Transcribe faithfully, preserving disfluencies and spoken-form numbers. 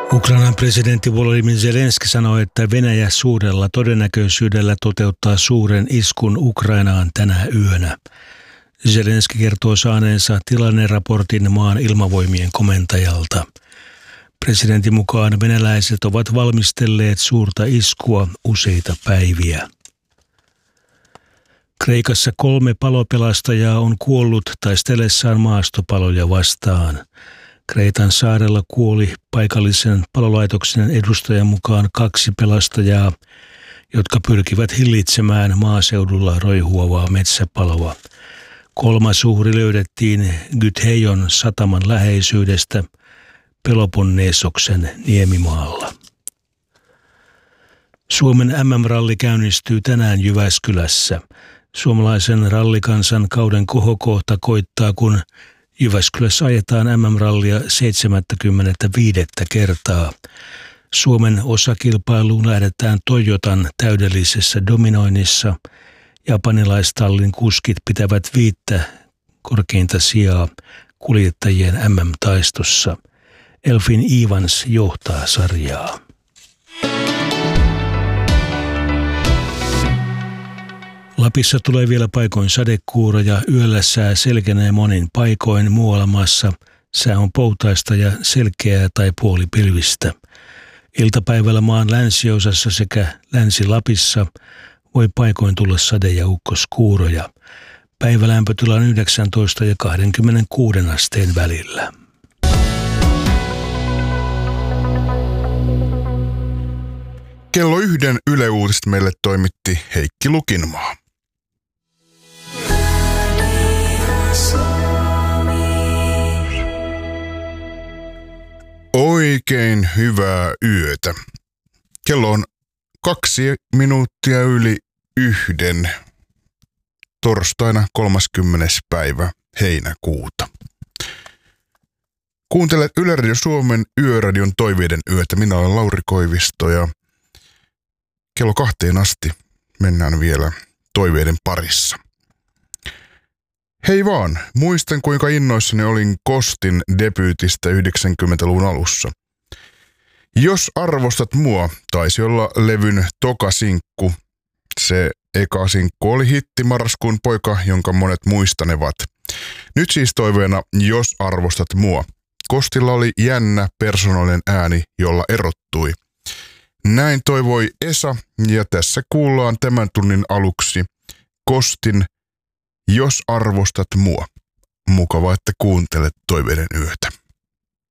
Ukrainan presidentti Volodymyr Zelenski sanoi, että Venäjä suurella todennäköisyydellä toteuttaa suuren iskun Ukrainaan tänä yönä. Zelenski kertoo saaneensa tilanneraportin maan ilmavoimien komentajalta. Presidentin mukaan venäläiset ovat valmistelleet suurta iskua useita päiviä. Kreikassa kolme palopelastajaa on kuollut taistellessaan maastopaloja vastaan. Kreitan saarella kuoli paikallisen palolaitoksen edustajan mukaan kaksi pelastajaa, jotka pyrkivät hillitsemään maaseudulla roihuavaa metsäpaloa. Kolmas uhri löydettiin Gytheion sataman läheisyydestä Peloponnesoksen niemimaalla. Suomen M M-ralli käynnistyy tänään Jyväskylässä. Suomalaisen rallikansan kauden kohokohta koittaa, kun Jyväskylässä ajetaan M M-rallia seitsemänkymmentäviisi kertaa. Suomen osakilpailuun lähdetään Toyotan täydellisessä dominoinnissa. Japanilaistallin kuskit pitävät viittä korkeinta sijaa kuljettajien M M-taistossa. Elfin Evans johtaa sarjaa. Lapissa tulee vielä paikoin sadekuuroja, yöllä sää selkenee monin paikoin, muualla maassa sää on poutaista ja selkeää tai puolipilvistä. Iltapäivällä maan länsiosassa sekä Länsi-Lapissa voi paikoin tulla sade- ja ukkoskuuroja. Päivälämpötila on yhdeksäntoista ja kaksikymmentäkuusi asteen välillä. Kello yhden Yle Uutiset meille toimitti Heikki Lukinmaa. Oikein hyvää yötä. Kello on kaksi minuuttia yli yhden torstaina kolmaskymmenes päivä heinäkuuta. Kuuntelet Yle Radio Suomen Yöradion toiveiden yötä. Minä olen Lauri Koivisto ja kello kahteen asti mennään vielä toiveiden parissa. Hei vaan, muistan kuinka innoissani olin Kostin debyytistä yhdeksänkymmentäluvun alussa. Jos arvostat mua, taisi olla levyn toka sinkku. Se eka sinkku oli hitti Marraskuun poika, jonka monet muistanevat. Nyt siis toiveena Jos arvostat mua. Kostilla oli jännä persoonallinen ääni, jolla erottui. Näin toivoi Esa, ja tässä kuullaan tämän tunnin aluksi Kostin Jos arvostat mua. Mukavaa, että kuuntelet toiveiden yötä.